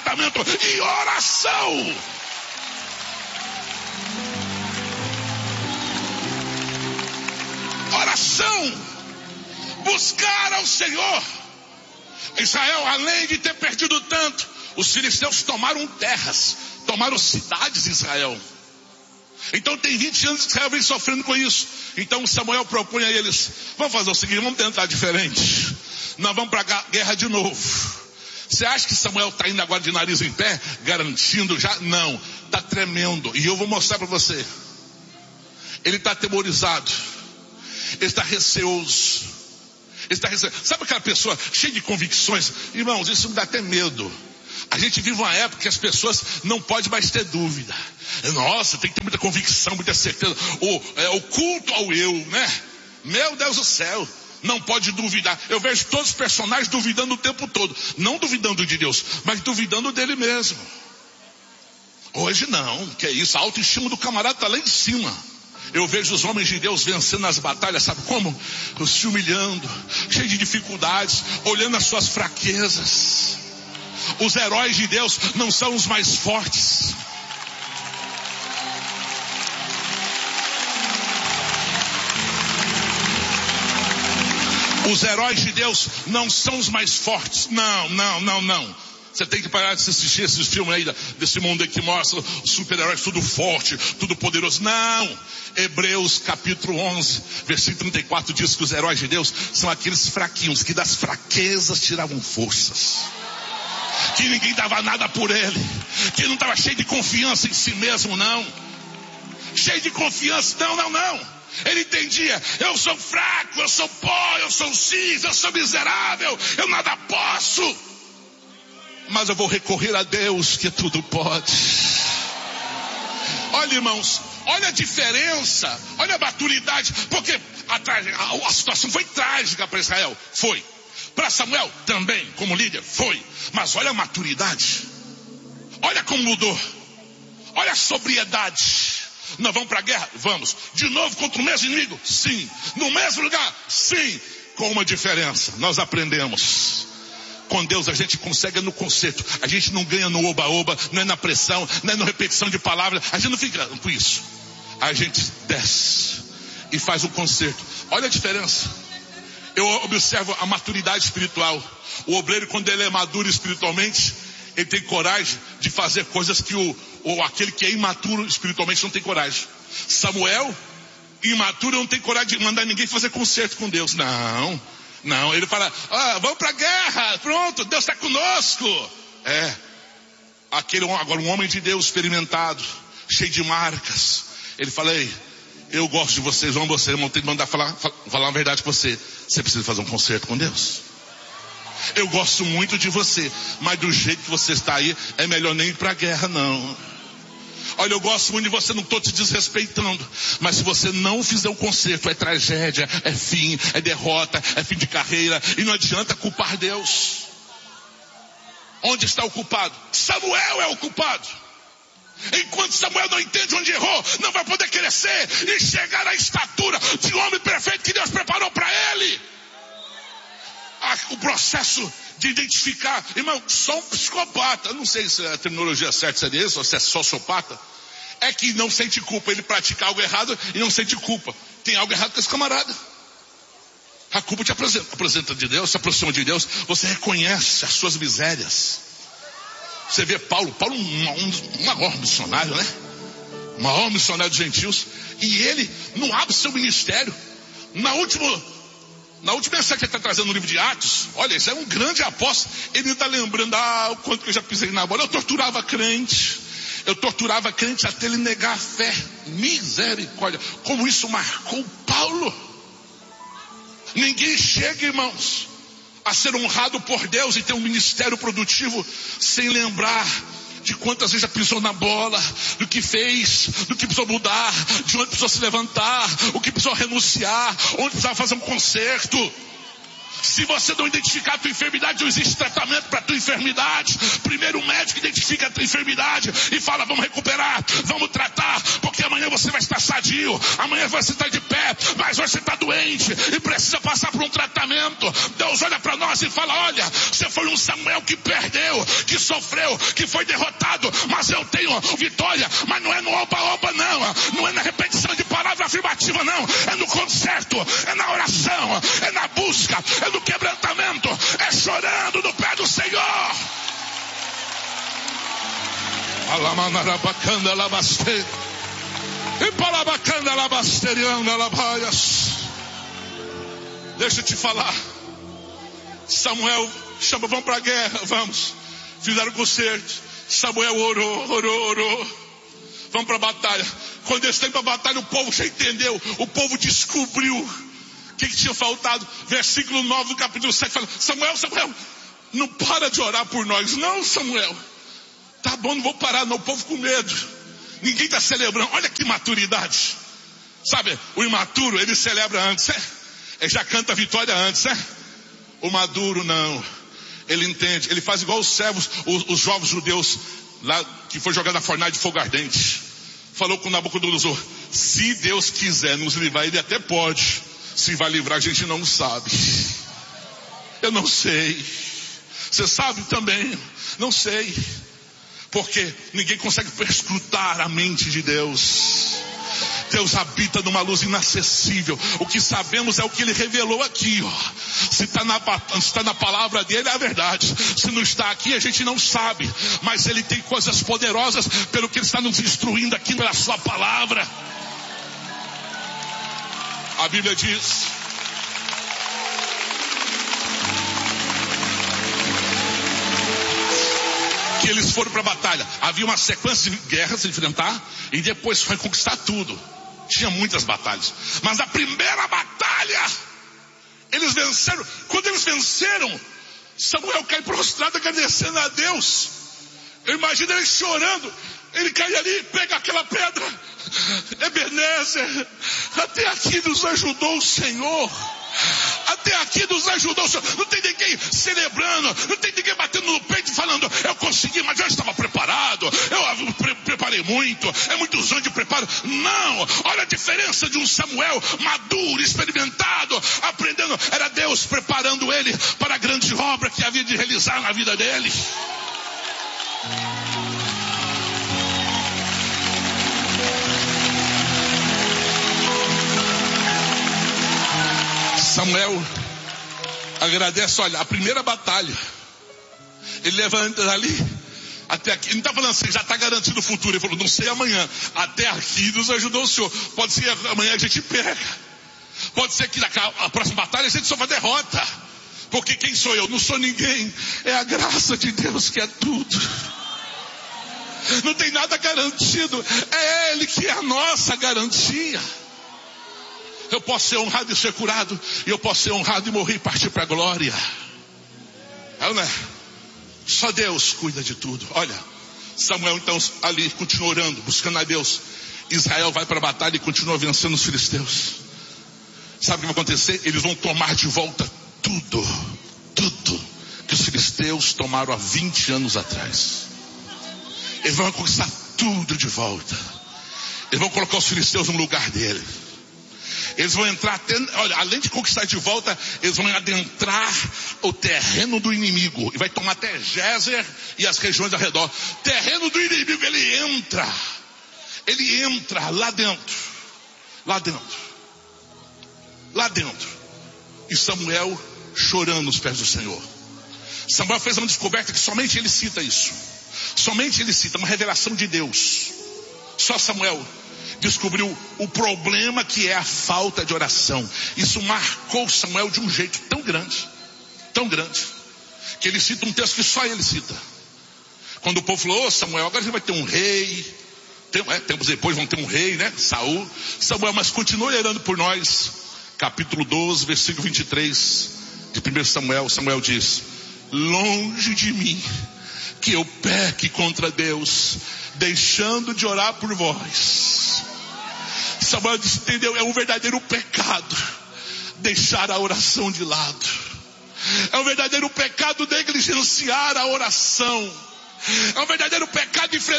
tratamento e oração. Oração, buscar ao Senhor. Israel, além de ter perdido tanto, os filisteus tomaram terras, tomaram cidades em Israel. Então tem 20 anos que Israel vem sofrendo com isso. Então Samuel propõe a eles: vamos fazer o seguinte, vamos tentar diferente. Nós vamos para a guerra de novo. Você acha que Samuel está indo agora de nariz em pé, garantindo já? Não, está tremendo. E eu vou mostrar para você. Ele está atemorizado. Ele está receoso. Sabe aquela pessoa cheia de convicções? Irmãos, isso me dá até medo. A gente vive uma época que as pessoas não podem mais ter dúvida. Nossa, tem que ter muita convicção, muita certeza. O culto ao eu, né? Meu Deus do céu, não pode duvidar. Eu vejo todos os personagens duvidando o tempo todo. Não duvidando de Deus, mas duvidando dele mesmo. Hoje não, que é isso, a autoestima do camarada está lá em cima. Eu vejo os homens de Deus vencendo as batalhas, sabe como? Se humilhando, cheio de dificuldades, olhando as suas fraquezas. Os heróis de Deus não são os mais fortes. Os heróis de Deus não são os mais fortes. Não. Você tem que parar de assistir esses filmes aí desse mundo aí que mostra os super-heróis tudo forte, tudo poderoso. Não. Hebreus capítulo 11, versículo 34 diz que os heróis de Deus são aqueles fraquinhos que das fraquezas tiravam forças. Que ninguém dava nada por ele. Que não estava cheio de confiança em si mesmo, não. Cheio de confiança, não. Ele entendia: eu sou fraco, eu sou pó, eu sou cinza, eu sou miserável, eu nada posso. Mas eu vou recorrer a Deus que tudo pode. Olha, irmãos, olha a diferença, olha a maturidade. Porque a situação foi trágica para Israel, foi. Para Samuel também, como líder, foi. Mas olha a maturidade. Olha como mudou. Olha a sobriedade. Nós vamos para a guerra? Vamos. De novo contra o mesmo inimigo? Sim. No mesmo lugar? Sim. Com uma diferença. Nós aprendemos. Com Deus a gente consegue no conserto. A gente não ganha no oba-oba, não é na pressão, não é na repetição de palavras. A gente não fica com isso. A gente desce e faz o conserto. Olha a diferença. Eu observo a maturidade espiritual. O obreiro, quando ele é maduro espiritualmente, ele tem coragem de fazer coisas que aquele que é imaturo espiritualmente não tem coragem. Samuel, imaturo, não tem coragem de mandar ninguém fazer conserto com Deus. Não, ele fala: vamos para a guerra, pronto, Deus está conosco. Agora um homem de Deus experimentado, cheio de marcas, ele fala: ei, eu gosto de vocês, amo vocês, irmão, tenho que mandar falar a verdade para você. Você precisa fazer um concerto com Deus. Eu gosto muito de você, mas do jeito que você está aí, é melhor nem ir para a guerra, não. Olha, eu gosto muito de você, não estou te desrespeitando, mas se você não fizer o concerto, é tragédia, é fim, é derrota, é fim de carreira, e não adianta culpar Deus. Onde está o culpado? Samuel é o culpado. Enquanto Samuel não entende onde errou, não vai poder crescer e chegar à estatura de homem perfeito que Deus preparou para ele. O processo de identificar, irmão, só um psicopata, não sei se a terminologia certa seria isso, ou se é sociopata, é que não sente culpa. Ele pratica algo errado e não sente culpa. Tem algo errado com esse camarada. A culpa te apresenta de Deus, se aproxima de Deus, você reconhece as suas misérias. Você vê Paulo um maior missionário, né? O maior missionário dos gentios. E ele não abre seu ministério. Na última mensagem que ele está trazendo no livro de Atos, olha, isso é um grande apóstolo. Ele está lembrando, o quanto que eu já pisei na bola. Eu torturava crente até ele negar a fé. Misericórdia, como isso marcou Paulo. Ninguém chega, irmãos, a ser honrado por Deus e ter um ministério produtivo sem lembrar de quantas vezes já pisou na bola, do que fez, do que precisou mudar, de onde precisou se levantar, o que precisou renunciar, onde precisava fazer um conserto. Se você não identificar a tua enfermidade, não existe tratamento para a tua enfermidade. Primeiro o médico identifica a tua enfermidade e fala: vamos recuperar, vamos tratar, porque amanhã amanhã você vai estar sadio, amanhã você está de pé, mas hoje você está doente e precisa passar por um tratamento. Deus olha para nós e fala: olha, você foi um Samuel que perdeu, que sofreu, que foi derrotado, mas eu tenho vitória. Mas não é no oba-oba, não é na repetição de palavra afirmativa, não, é no conserto, é na oração, é na busca, é no quebrantamento, é chorando no pé do Senhor. Alamanarabacanda labaste e palabacanda labasterianda labaias. Deixa eu te falar. Samuel chama: vamos para a guerra, vamos. Fizeram concerto. Samuel orou. Vamos para a batalha. Quando eles têm para a batalha, o povo já entendeu. O povo descobriu o que tinha faltado. Versículo 9 do capítulo 7 fala: Samuel, não para de orar por nós. Não, Samuel. Tá bom, não vou parar não. O povo com medo. Ninguém está celebrando. Olha que maturidade. Sabe, o imaturo, ele celebra antes, ele já canta a vitória antes, O maduro não. Ele entende, ele faz igual os servos, os jovens judeus lá que foi jogado na fornalha de fogo ardente. Falou com Nabucodonosor: se Deus quiser nos livrar, ele até pode. Se vai livrar, a gente não sabe. Eu não sei. Você sabe também? Não sei. Porque ninguém consegue perscrutar a mente de Deus. Deus habita numa luz inacessível. O que sabemos é o que Ele revelou aqui, Se está na palavra dele, é a verdade. Se não está aqui, a gente não sabe. Mas Ele tem coisas poderosas pelo que Ele está nos instruindo aqui pela sua palavra. A Bíblia diz: que eles foram para a batalha. Havia uma sequência de guerras a enfrentar e depois foi conquistar tudo. Tinha muitas batalhas. Mas a primeira batalha, eles venceram. Quando eles venceram, Samuel cai prostrado agradecendo a Deus. Eu imagino ele chorando. Ele cai ali, pega aquela pedra. Ebenezer, até aqui nos ajudou o Senhor. Até aqui nos ajudou o Senhor. Não tem ninguém celebrando, não tem ninguém batendo no peito e falando: eu consegui, mas eu estava preparado, eu preparei muito, é muitos anos de preparo. Não, olha a diferença de um Samuel maduro, experimentado, aprendendo. Era Deus preparando ele para a grande obra que havia de realizar na vida dele. Samuel agradece. Olha, a primeira batalha, ele levanta dali até aqui. Ele não está falando assim, já está garantido o futuro. Ele falou: não sei amanhã, até aqui nos ajudou o Senhor. Pode ser amanhã a gente pega, pode ser que a próxima batalha a gente só vai derrota. Porque quem sou eu? Não sou ninguém. É a graça de Deus que é tudo. Não tem nada garantido. É Ele que é a nossa garantia. Eu posso ser honrado e ser curado, e eu posso ser honrado e morrer e partir para a glória. Não é? Só Deus cuida de tudo. Olha, Samuel então ali continua orando, buscando a Deus. Israel vai para a batalha e continua vencendo os filisteus. Sabe o que vai acontecer? Eles vão tomar de volta tudo que os filisteus tomaram há 20 anos atrás. Eles vão conquistar tudo de volta. Eles vão colocar os filisteus no lugar dele. Eles vão entrar até, olha, além de conquistar de volta, eles vão adentrar o terreno do inimigo. E vai tomar até Gézer e as regiões ao redor. Terreno do inimigo, ele entra lá dentro. E Samuel chorando nos pés do Senhor. Samuel fez uma descoberta que somente ele cita isso. Somente ele cita uma revelação de Deus. Só Samuel descobriu o problema que é a falta de oração. Isso marcou Samuel de um jeito tão grande, que ele cita um texto que só ele cita. Quando o povo falou: Samuel, agora a gente vai ter um rei. Tempos depois vão ter um rei, né? Saul. Samuel, mas continue orando por nós. Capítulo 12, versículo 23 de 1 Samuel. Samuel diz: longe de mim que eu peque contra Deus, deixando de orar por vós. Samuel disse: entendeu? É um verdadeiro pecado deixar a oração de lado. É um verdadeiro pecado negligenciar a oração. É um verdadeiro pecado enfrentar